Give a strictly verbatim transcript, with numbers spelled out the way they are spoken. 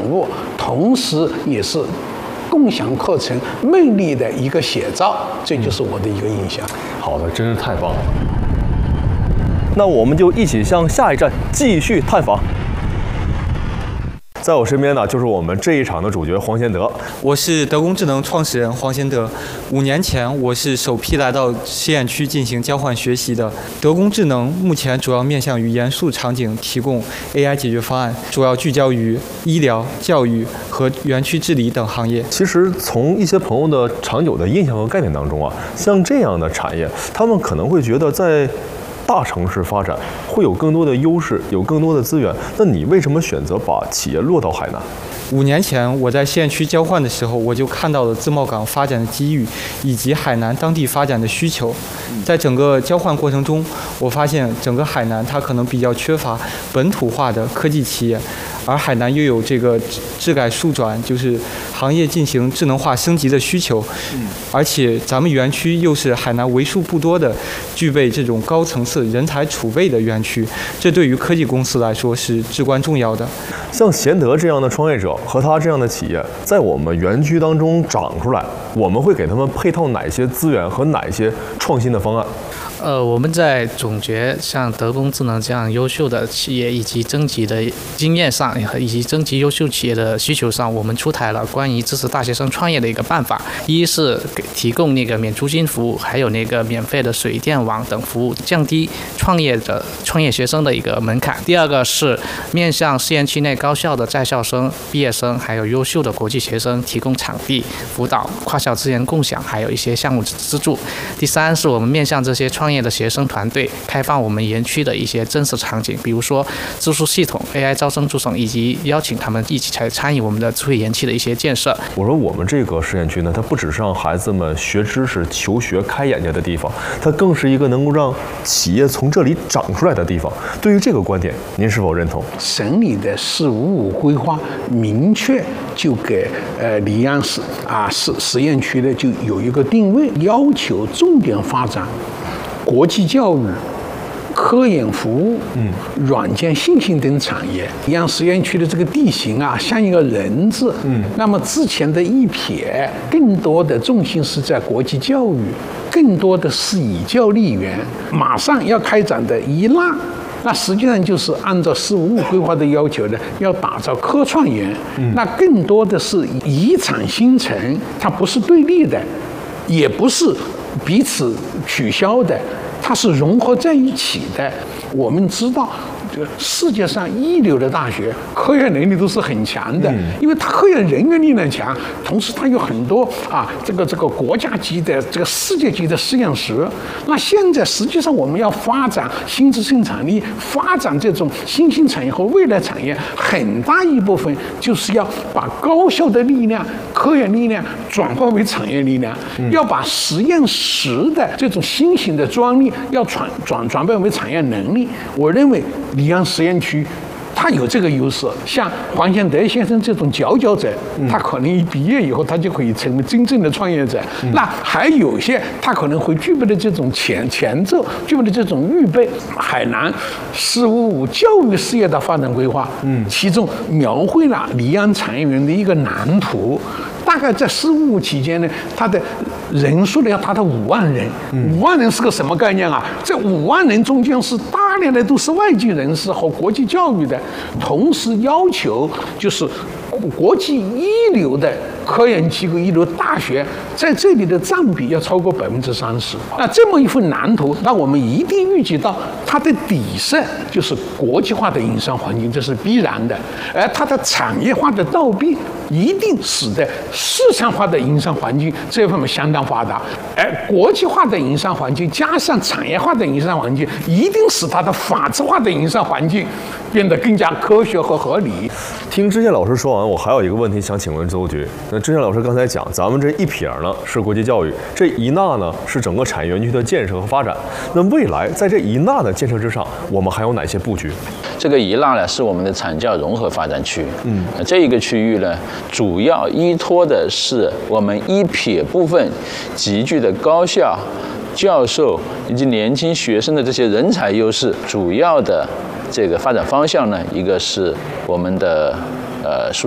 物，同时也是共享课程魅力的一个写照。这就是我的一个印象。 好的，真是太棒了。那我们就一起向下一站继续探访。在我身边呢，就是我们这一场的主角黄贤德。 我是德工智能创始人黄贤德。五年前，我是首批来到实验区进行交换学习的。德工智能目前主要面向于严肃场景提供 A I 解决方案，主要聚焦于医疗、教育和园区治理等行业。 其实从一些朋友的长久的印象和概念当中啊，像这样的产业，他们可能会觉得在大城市发展会有更多的优势，有更多的资源。那你为什么选择把企业落到海南？ 五年前，我在实验区交换的时候，我就看到了自贸港发展的机遇，以及海南当地发展的需求。在整个交换过程中，我发现整个海南它可能比较缺乏本土化的科技企业，而海南又有这个智改数转，就是行业进行智能化升级的需求。而且咱们园区又是海南为数不多的具备这种高层次人才储备的园区，这对于科技公司来说是至关重要的。 像贤德这样的创业者和他这样的企业，在我们园区当中长出来，我们会给他们配套哪些资源和哪些创新的方案？ 呃，我们在总结像德工智能这样优秀的企业以及征集的经验上，以及征集优秀企业的需求上，我们出台了关于支持大学生创业的一个办法。一是给提供那个免租金服务，还有那个免费的水电网等服务，降低创业的创业学生的一个门槛。第二个是面向实验区内高校的在校生、毕业生，还有优秀的国际学生提供场地辅导、跨校资源共享，还有一些项目资助。第三是我们面向这些创业的学生团队，开放我们园区的一些真实场景，比如说住宿系统、A I 招生助手，以及邀请他们一起来参与我们的智慧园区的一些建设。 我说我们这个实验区呢，它不只是让孩子们学知识、求学、开眼界的地方，它更是一个能够让企业从这里长出来的地方。对于这个观点，您是否认同？ 省里的“十五五”规划明确就给呃溧阳市啊实实验区的就有一个定位，要求重点发展国际教育、科研服务、嗯，软件信息等产业。溧阳实验区的这个地形啊，像一个人字，嗯，那么之前的一撇，更多的重心是在国际教育，更多的是以教立园。马上要开展的一纳，那实际上就是按照“十五五”规划的要求呢，要打造科创园，嗯，那更多的是以产新城，它不是对立的，也不是彼此取消的，它是融合在一起的。我们知道，世界上一流的大学科研能力都是很强的，嗯、因为它科研人员力量强，同时它有很多啊这个这个国家级的这个世界级的实验室。那现在实际上我们要发展新质生产力，发展这种新兴产业和未来产业，很大一部分就是要把高校的力量、科研力量转化为产业力量，嗯、要把实验室的这种新型的专利要转转转变为产业能力。我认为溧阳实验区他有这个优势，像黄贤德先生这种佼佼者，他可能一毕业以后，他就可以成为真正的创业者。嗯、那还有些他可能会具备的这种前前奏，具备的这种预备。海南“十五五”教育事业的发展规划，嗯，其中描绘了溧阳产业园的一个蓝图。大概在“十五五”期间呢，它的人数呢要达到五万人。五万人是个什么概念啊？这五万人中间是大量的都是外籍人士和国际教育的，同时要求就是国际一流的科研机构、一流大学在这里的占比要超过百分之三十。那这么一份蓝图，那我们一定预计到它的底色就是国际化的营商环境，这是必然的；而它的产业化的倒逼，一定使得市场化的营商环境这方面相当发达。而国际化的营商环境加上产业化的营商环境，一定使它的法治化的营商环境变得更加科学和合理。 听知县老师说完，我还有一个问题想请问周局。那知县老师刚才讲，咱们这一撇呢是国际教育，这一纳呢是整个产业园区的建设和发展。那未来在这一纳的建设之上，我们还有哪些布局？ 这个一纳呢是我们的产教融合发展区。嗯，这一个区域呢，主要依托的是我们一撇部分集聚的高校、教授以及年轻学生的这些人才优势。主要的这个发展方向呢，一个是我们的呃。